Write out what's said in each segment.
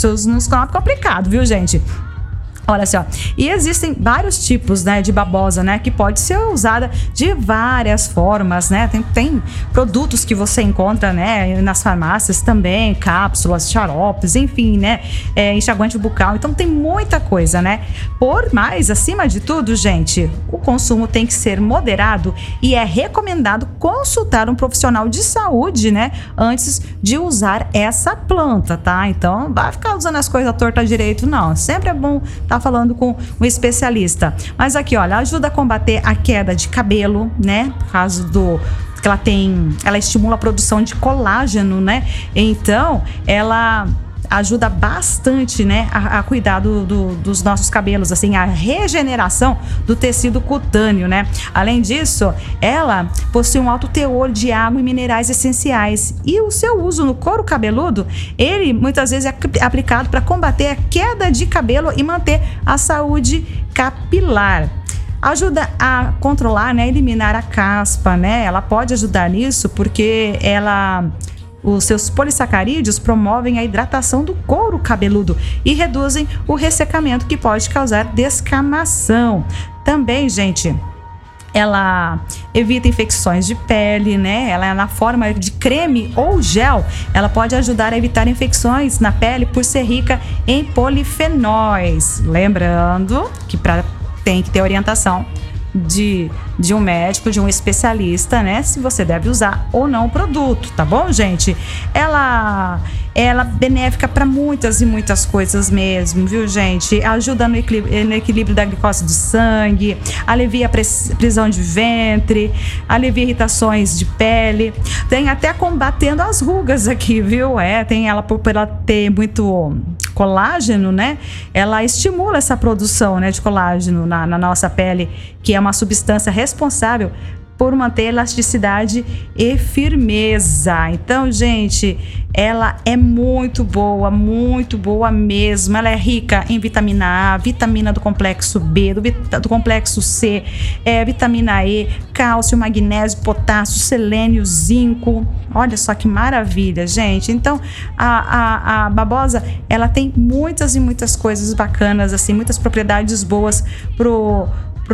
não fica complicado, viu, gente? Olha só, e existem vários tipos, né, de babosa, né, que pode ser usada de várias formas, né, tem produtos que você encontra, né, nas farmácias também, cápsulas, xaropes, enfim, né, enxaguante bucal, então tem muita coisa, né, mas acima de tudo, gente, o consumo tem que ser moderado e é recomendado consultar um profissional de saúde, né, antes de usar essa planta, tá? Então, não vai ficar usando as coisas à torta direito, não, sempre é bom falando com um especialista. Mas aqui, olha, ajuda a combater a queda de cabelo, né? Por causa do que ela estimula a produção de colágeno, né? Então, ela ajuda bastante, né, a cuidar dos nossos cabelos, assim, a regeneração do tecido cutâneo, né? Além disso, ela possui um alto teor de água e minerais essenciais e o seu uso no couro cabeludo, ele muitas vezes é aplicado para combater a queda de cabelo e manter a saúde capilar. Ajuda a controlar, né, eliminar a caspa, né? Ela pode ajudar nisso porque os seus polissacarídeos promovem a hidratação do couro cabeludo e reduzem o ressecamento que pode causar descamação. Também, gente, ela evita infecções de pele, né? Ela é na forma de creme ou gel. Ela pode ajudar a evitar infecções na pele por ser rica em polifenóis. Lembrando que tem que ter orientação de um médico, de um especialista, né? Se você deve usar ou não o produto, tá bom, gente? Ela é benéfica para muitas e muitas coisas mesmo, viu, gente? Ajuda no equilíbrio da glicose do sangue, alivia a prisão de ventre, alivia irritações de pele, tem até combatendo as rugas aqui, viu? Tem ela por ela ter muito colágeno, né? Ela estimula essa produção, né, de colágeno na nossa pele, que é uma substância responsável por manter elasticidade e firmeza. Então, gente, ela é muito boa mesmo. Ela é rica em vitamina A, vitamina do complexo B, do complexo C, vitamina E, cálcio, magnésio, potássio, selênio, zinco. Olha só que maravilha, gente. Então, a babosa, ela tem muitas e muitas coisas bacanas, assim, muitas propriedades boas pro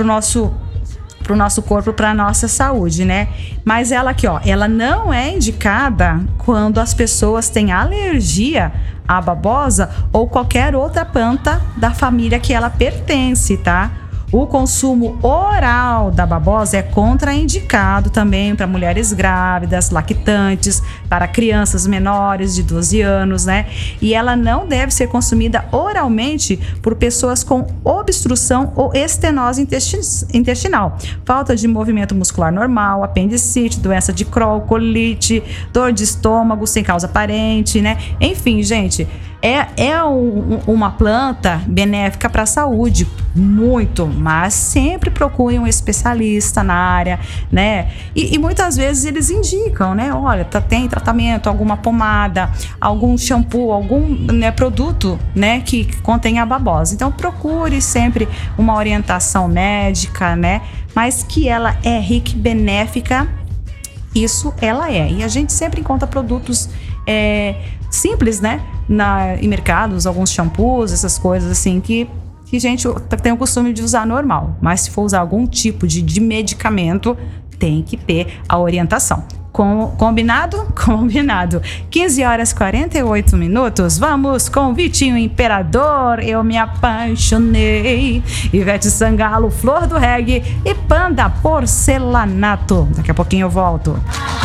nosso corpo, para a nossa saúde, né? Mas ela aqui, ó, ela não é indicada quando as pessoas têm alergia à babosa ou qualquer outra planta da família que ela pertence, tá? O consumo oral da babosa é contraindicado também para mulheres grávidas, lactantes, para crianças menores de 12 anos, né? E ela não deve ser consumida oralmente por pessoas com obstrução ou estenose intestinal, falta de movimento muscular normal, apendicite, doença de Crohn, colite, dor de estômago sem causa aparente, né? Enfim, gente, uma planta benéfica para a saúde, muito, mas sempre procure um especialista na área, né? E muitas vezes eles indicam, né? Olha, tem tratamento, alguma pomada, algum shampoo, algum, né, produto, né, que contém a babosa. Então procure sempre uma orientação médica, né? Mas que ela é rica e benéfica, isso ela é. E a gente sempre encontra produtos simples, né? Em mercados, alguns shampoos, essas coisas assim que a gente tem o costume de usar normal. Mas se for usar algum tipo de medicamento, tem que ter a orientação. Combinado? Combinado. 15h48. Vamos com Vitinho Imperador, Eu Me Apaixonei, Ivete Sangalo, Flor do Reggae e Panda Porcelanato. Daqui a pouquinho eu volto.